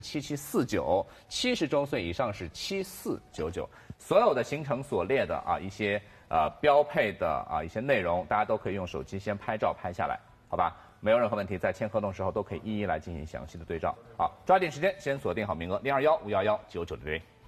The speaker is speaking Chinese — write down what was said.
7749，70周岁以上是7499。所有的行程所列的一些标配的一些内容，大家都可以用手机先拍照拍下来，好吧？没有任何问题，在签合同时候都可以一一来进行详细的对照。好，抓紧时间先锁定好名额，021-511-9963。